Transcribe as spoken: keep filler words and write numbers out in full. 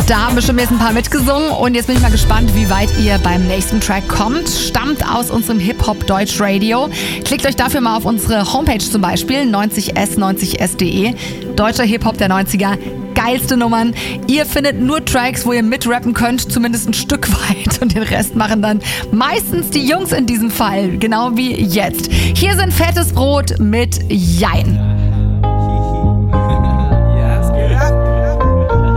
Da haben bestimmt jetzt ein paar mitgesungen und jetzt bin ich mal gespannt, wie weit ihr beim nächsten Track kommt. Stammt aus unserem Hip-Hop Deutsch Radio. Klickt euch dafür mal auf unsere Homepage zum Beispiel, neunzig s neunzig s punkt de. Deutscher Hip-Hop der neunziger. Geilste Nummern. Ihr findet nur Tracks, wo ihr mitrappen könnt, zumindest ein Stück weit. Und den Rest machen dann meistens die Jungs in diesem Fall, genau wie jetzt. Hier sind Fettes Brot mit Jein.